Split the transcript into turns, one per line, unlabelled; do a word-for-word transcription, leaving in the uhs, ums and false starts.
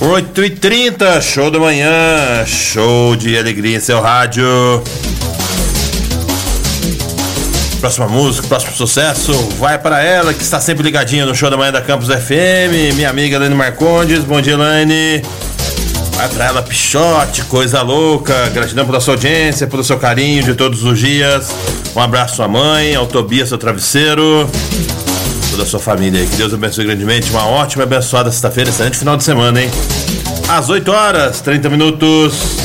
oito e trinta, show da manhã, show de alegria em seu rádio. Próxima música, próximo sucesso, vai para ela que está sempre ligadinha no show da manhã da Campus F M, minha amiga Elaine Marcondes. Bom dia, Elaine. Vai para ela, Pichote, coisa louca. Gratidão pela sua audiência, pelo seu carinho de todos os dias. Um abraço à sua mãe, ao Tobias, seu travesseiro, toda a sua família aí. Que Deus abençoe grandemente. Uma ótima e abençoada sexta-feira, excelente final de semana, hein? Às oito horas, trinta minutos.